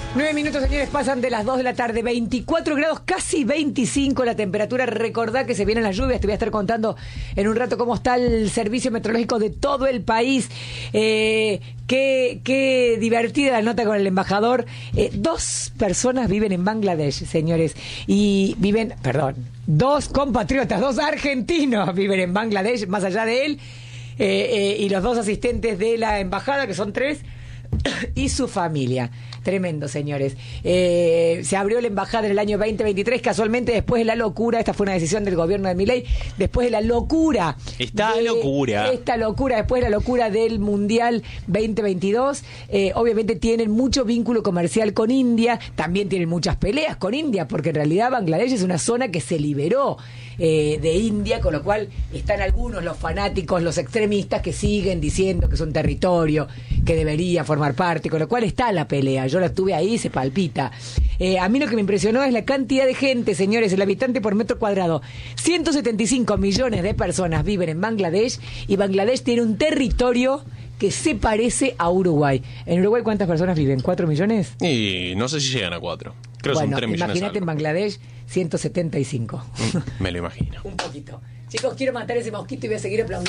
9 minutos, señores, pasan de las 2 de la tarde, 24 grados, casi 25 la temperatura. Recordá que se vienen las lluvias, te voy a estar contando en un rato cómo está el servicio meteorológico de todo el país. Qué divertida la nota con el embajador. 2 personas viven en Bangladesh, señores, y viven, perdón, 2 compatriotas, 2 argentinos viven en Bangladesh, más allá de él, y los 2 asistentes de la embajada, que son 3, y su familia. Tremendo, señores. Se abrió la embajada en el año 2023, casualmente después de la locura. Esta fue una decisión del gobierno de Milei, después de la locura. Esta locura, después de la locura del Mundial 2022. Obviamente tienen mucho vínculo comercial con India, también tienen muchas peleas con India, porque en realidad Bangladesh es una zona que se liberó de India, con lo cual están algunos, los fanáticos, los extremistas, que siguen diciendo que es un territorio que debería formar parte, con lo cual está la pelea. Yo la estuve ahí, se palpita. A mí lo que me impresionó es la cantidad de gente, señores, el habitante por metro cuadrado. 175 millones de personas viven en Bangladesh, y Bangladesh tiene un territorio que se parece a Uruguay. ¿En Uruguay cuántas personas viven? ¿4 millones? Y no sé si llegan a 4. Creo que son 3 millones. Imagínate en Bangladesh, 175. Me lo imagino. Un poquito. Chicos, quiero matar ese mosquito y voy a seguir aplaudiendo.